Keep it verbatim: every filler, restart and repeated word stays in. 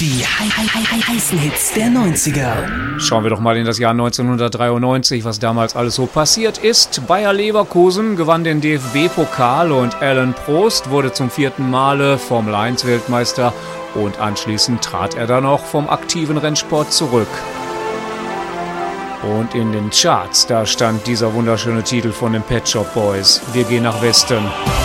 Die heißen Hits der neunziger. Schauen wir doch mal in das Jahr neunzehnhundertdreiundneunzig, was damals alles so passiert ist. Bayer Leverkusen gewann den D F B-Pokal und Alain Prost wurde zum vierten Male Formel eins Weltmeister und anschließend trat er dann auch vom aktiven Rennsport zurück. Und in den Charts, da stand dieser wunderschöne Titel von den Pet Shop Boys. Wir gehen nach Westen.